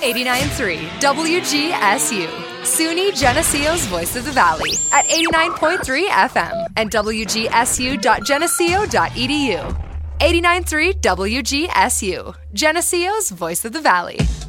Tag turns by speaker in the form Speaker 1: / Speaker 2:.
Speaker 1: 89.3 WGSU. SUNY Geneseo's Voice of the Valley at 89.3 FM and WGSU.geneseo.edu. 89.3 WGSU, Geneseo's Voice of the Valley.